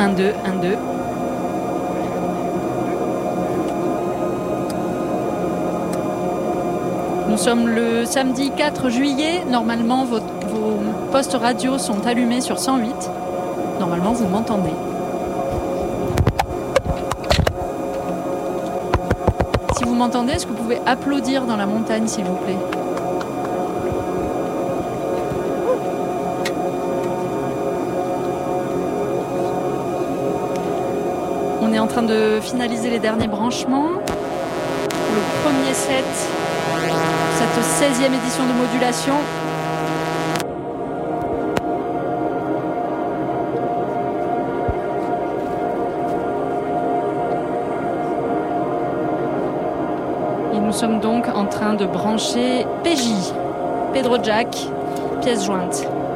1-2, 1-2. Nous sommes le samedi 4 juillet. Normalement, vos postes radio sont allumés sur 108. Normalement, vous m'entendez. Si vous m'entendez, est-ce que vous pouvez applaudir dans la montagne, s'il vous plaît ? On est en train de finaliser les derniers branchements. Le premier set, cette 16e édition de modulation. Et nous sommes donc en train de brancher PJ, Pedro Jack, pièce jointe.